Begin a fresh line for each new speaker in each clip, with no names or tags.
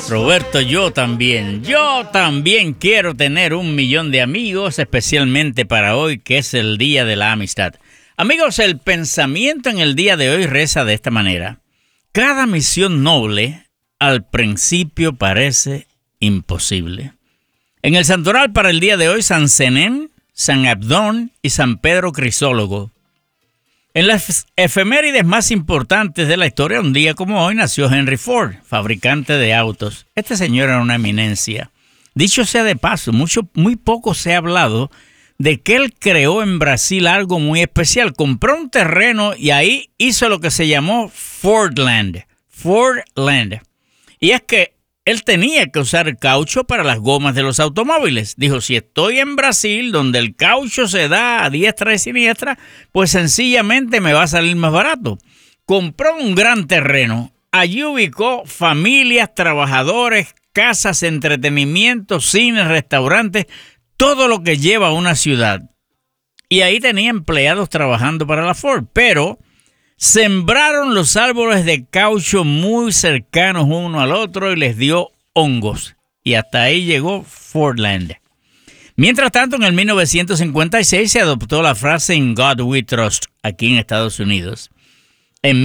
Roberto, yo también quiero tener 1.000.000 de amigos, especialmente para hoy, que es el Día de la Amistad. Amigos, el pensamiento en el día de hoy reza de esta manera. Cada misión noble al principio parece imposible. En el santoral para el día de hoy, San Zenén, San Abdón y San Pedro Crisólogo. En las efemérides más importantes de la historia, un día como hoy, nació Henry Ford, fabricante de autos. Este señor era una eminencia. Dicho sea de paso, muy poco se ha hablado de que él creó en Brasil algo muy especial. Compró un terreno y ahí hizo lo que se llamó Fordland. Fordland. Y es que él tenía que usar caucho para las gomas de los automóviles. Dijo, si estoy en Brasil, donde el caucho se da a diestra y siniestra, pues sencillamente me va a salir más barato. Compró un gran terreno. Allí ubicó familias, trabajadores, casas, entretenimiento, cines, restaurantes, todo lo que lleva a una ciudad. Y ahí tenía empleados trabajando para la Ford, pero sembraron los árboles de caucho muy cercanos uno al otro y les dio hongos. Y hasta ahí llegó Fordland. Mientras tanto, en el 1956 se adoptó la frase "In God We Trust" aquí en Estados Unidos. En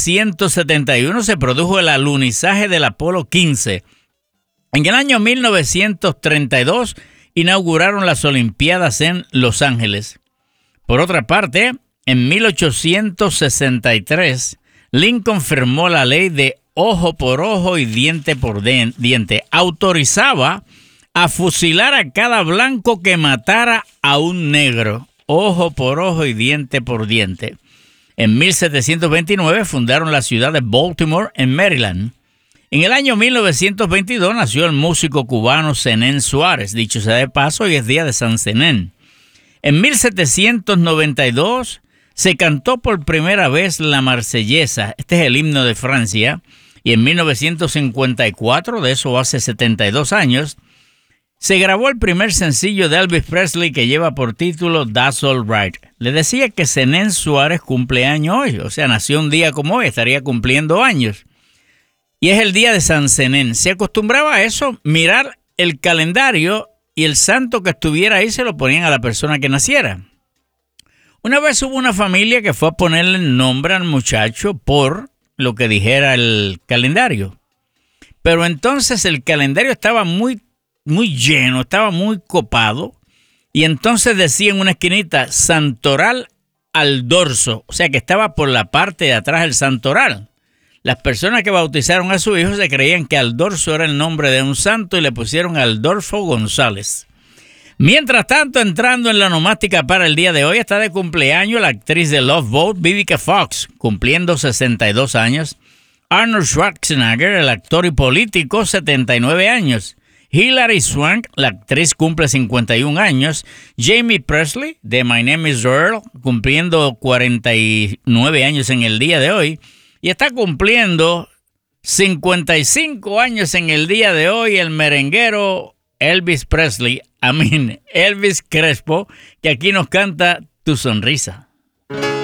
1971 se produjo el alunizaje del Apolo 15. En el año 1932 inauguraron las Olimpiadas en Los Ángeles. Por otra parte, en 1863, Lincoln firmó la ley de ojo por ojo y diente por diente. Autorizaba a fusilar a cada blanco que matara a un negro. Ojo por ojo y diente por diente. En 1729 fundaron la ciudad de Baltimore, en Maryland. En el año 1922 nació el músico cubano Zenén Suárez. Dicho sea de paso, hoy es día de San Zenén. En 1792 se cantó por primera vez la Marsellesa. Este es el himno de Francia. Y en 1954, de eso hace 72 años, se grabó el primer sencillo de Elvis Presley que lleva por título That's All Right. Le decía que Zenén Suárez cumple años hoy. O sea, nació un día como hoy, estaría cumpliendo años. Y es el día de San Zenén. Se acostumbraba a eso, mirar el calendario y el santo que estuviera ahí se lo ponían a la persona que naciera. Una vez hubo una familia que fue a ponerle el nombre al muchacho por lo que dijera el calendario. Pero entonces el calendario estaba muy lleno, estaba muy copado. Y entonces decía en una esquinita, Santoral al dorso. O sea que estaba por la parte de atrás del santoral. Las personas que bautizaron a su hijo se creían que Aldorso era el nombre de un santo y le pusieron Aldolfo González. Mientras tanto, entrando en la nomástica para el día de hoy, está de cumpleaños la actriz de Love Boat, Vivica Fox, cumpliendo 62 años. Arnold Schwarzenegger, el actor y político, 79 años. Hilary Swank, la actriz, cumple 51 años. Jamie Presley, de My Name is Earl, cumpliendo 49 años en el día de hoy. Y está cumpliendo 55 años en el día de hoy el merenguero Elvis Crespo, que aquí nos canta Tu Sonrisa.